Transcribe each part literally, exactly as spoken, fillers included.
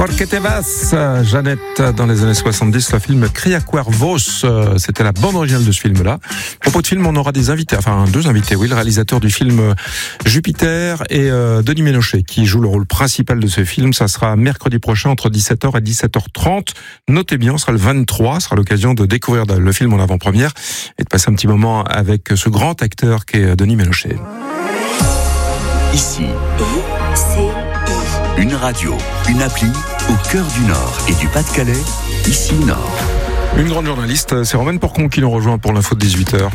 Porque te vas, Jeannette, dans les années soixante-dix, le film Cria Cuervos, c'était la bande originale de ce film-là. À propos de film, on aura des invités, enfin deux invités, oui, le réalisateur du film Jupiter et euh, Denis Ménochet, qui joue le rôle principal de ce film. Ça sera mercredi prochain entre dix-sept heures et dix-sept heures trente. Notez bien, ce sera le vingt-trois, ce sera l'occasion de découvrir le film en avant-première et de passer un petit moment avec ce grand acteur qu'est Denis Ménochet. Ici, I C I. Une radio, une appli au cœur du Nord et du Pas-de-Calais, ici Nord. Une grande journaliste, c'est Romaine Porcon qui nous rejoint pour l'info de dix-huit heures.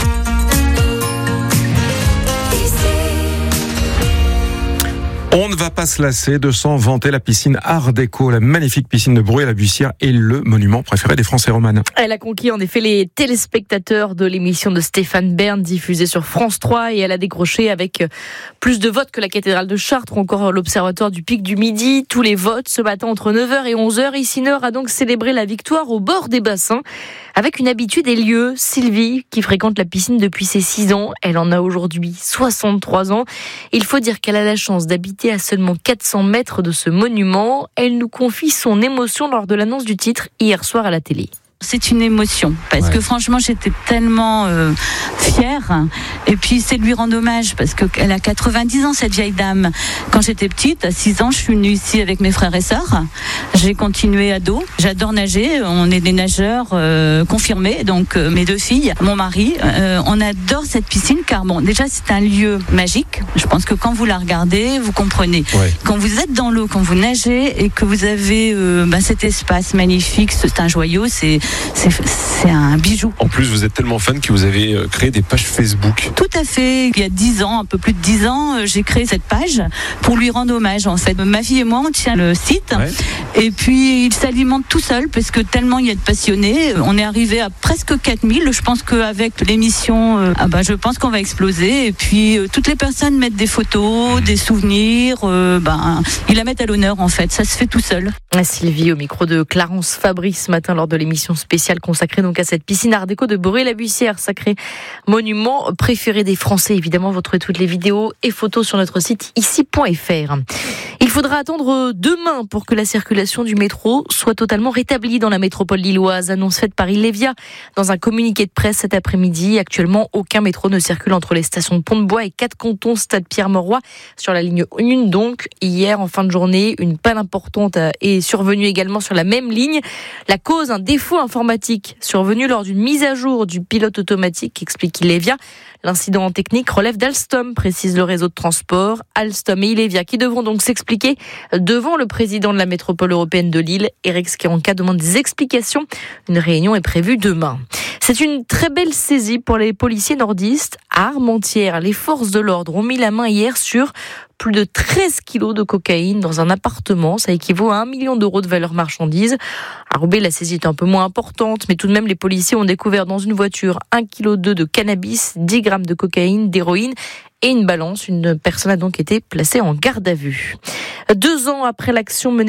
On ne va pas se lasser de s'en vanter, la piscine Art Déco, la magnifique piscine de Bruay-la-Bussière est le monument préféré des Français, Romane. Elle a conquis en effet les téléspectateurs de l'émission de Stéphane Bern diffusée sur France trois et elle a décroché avec plus de votes que la cathédrale de Chartres ou encore l'observatoire du Pic du Midi. Tous les votes ce matin entre neuf heures et onze heures. Ici Nord a donc célébré la victoire au bord des bassins avec une habituée des lieux, Sylvie, qui fréquente la piscine depuis ses six ans. Elle en a aujourd'hui soixante-trois ans. Il faut dire qu'elle a la chance d'habiter à seulement quatre cents mètres de ce monument. Elle nous confie son émotion lors de l'annonce du titre hier soir à la télé. C'est une émotion parce ouais. que franchement j'étais tellement euh, fière et puis c'est de lui rendre hommage parce qu'elle a quatre-vingt-dix ans cette vieille dame. Quand j'étais petite, à six ans, je suis venue ici avec mes frères et sœurs. J'ai continué ado. J'adore nager. On est des nageurs euh, confirmés. Donc euh, mes deux filles, mon mari, euh, on adore cette piscine car bon déjà c'est un lieu magique. Je pense que quand vous la regardez, vous comprenez. Ouais. Quand vous êtes dans l'eau, quand vous nagez et que vous avez euh, bah, cet espace magnifique, c'est un joyau, c'est C'est, c'est un bijou. En plus, vous êtes tellement fan que vous avez créé des pages Facebook. Tout à fait. Il y a dix ans, un peu plus de dix ans, j'ai créé cette page pour lui rendre hommage. En fait, ma fille et moi, on tient le site. Ouais. Et puis, il s'alimente tout seul parce que tellement il y a de passionnés. On est arrivé à presque quatre mille. Je pense qu'avec l'émission, euh, ah bah, je pense qu'on va exploser. Et puis, euh, toutes les personnes mettent des photos, des souvenirs. Euh, bah, ils la mettent à l'honneur, en fait. Ça se fait tout seul. Sylvie, au micro de Clarence Fabrice, ce matin, lors de l'émission spéciale consacrée donc à cette piscine Art Déco de Bruay-la-Bussière, sacré monument préféré des Français. Évidemment, vous retrouvez toutes les vidéos et photos sur notre site ici point f r. Il faudra attendre demain pour que la circulation du métro soit totalement rétablie dans la métropole lilloise. Annonce faite par Ilévia dans un communiqué de presse cet après-midi. Actuellement, aucun métro ne circule entre les stations de Pont-de-Bois et Quatre-Cantons, Stade Pierre-Mauroy, sur la ligne un. Donc, hier, en fin de journée, une panne importante est survenue également sur la même ligne. La cause, un défaut informatique survenu lors d'une mise à jour du pilote automatique, explique Ilévia. L'incident technique relève d'Alstom, précise le réseau de transport. Alstom et Ilévia qui devront donc s'expliquer devant le président de la métropole européenne de Lille. Eric Skeronka demande des explications. Une réunion est prévue demain. C'est une très belle saisie pour les policiers nordistes. À Armentières, les forces de l'ordre ont mis la main hier sur plus de treize kilos de cocaïne dans un appartement. Ça équivaut à un million d'euros de valeur marchandise. À Roubaix, la saisie est un peu moins importante, mais tout de même, les policiers ont découvert dans une voiture un virgule deux kilos de cannabis, dix grammes de cocaïne, d'héroïne et une balance. Une personne a donc été placée en garde à vue. Deux ans après l'action menée